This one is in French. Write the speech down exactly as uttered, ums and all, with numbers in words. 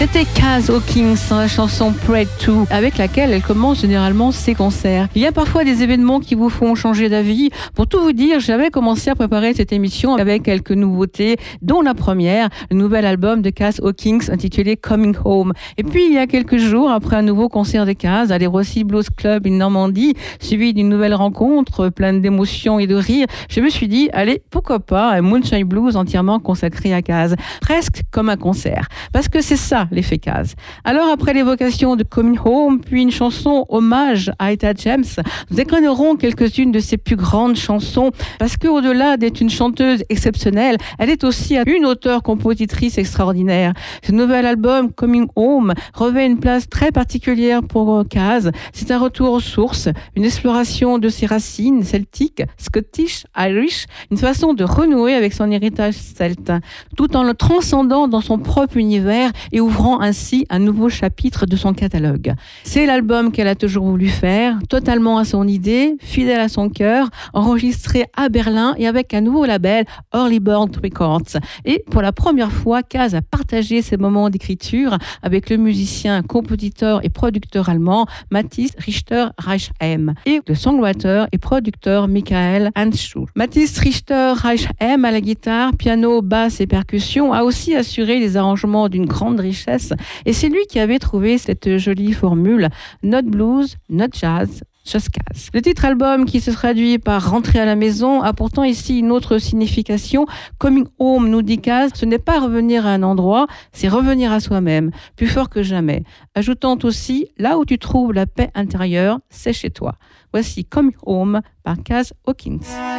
C'était Kaz Hawkins dans la chanson Pray To, avec laquelle elle commence généralement ses concerts. Il y a parfois des événements qui vous font changer d'avis. Pour tout vous dire, j'avais commencé à préparer cette émission avec quelques nouveautés, dont la première, le nouvel album de Kaz Hawkins intitulé Coming Home. Et puis, il y a quelques jours, après un nouveau concert de Kaz à les Rossi Blues Club in Normandie, suivi d'une nouvelle rencontre pleine d'émotions et de rires, je me suis dit, allez, pourquoi pas un Moonshine Blues entièrement consacré à Kaz, presque comme un concert. Parce que c'est ça, l'effet Kaz. Alors, après l'évocation de Coming Home, puis une chanson hommage à Etta James, nous écranerons quelques-unes de ses plus grandes chansons, parce qu'au-delà d'être une chanteuse exceptionnelle, elle est aussi une auteure-compositrice extraordinaire. Ce nouvel album, Coming Home, revêt une place très particulière pour Kaz. C'est un retour aux sources, une exploration de ses racines celtiques, scottish, irish, une façon de renouer avec son héritage celte, tout en le transcendant dans son propre univers et ouvrant ainsi un nouveau chapitre de son catalogue. C'est l'album qu'elle a toujours voulu faire, totalement à son idée, fidèle à son cœur, enregistré à Berlin et avec un nouveau label, Early Bird Records. Et pour la première fois, Kaz a partagé ses moments d'écriture avec le musicien, compositeur et producteur allemand Mathis Richter-Reichem et le songwriter et producteur Michael Handschuh. Mathis Richter-Reichem à la guitare, piano, basse et percussion a aussi assuré les arrangements d'une grande richesse. Et c'est lui qui avait trouvé cette jolie formule not blues, not jazz, just Kaz. Le titre album qui se traduit par rentrer à la maison a pourtant ici une autre signification. Coming home, nous dit Kaz, ce n'est pas revenir à un endroit, c'est revenir à soi-même, plus fort que jamais. Ajoutant aussi, là où tu trouves la paix intérieure, c'est chez toi. Voici Coming Home par Kaz Hawkins.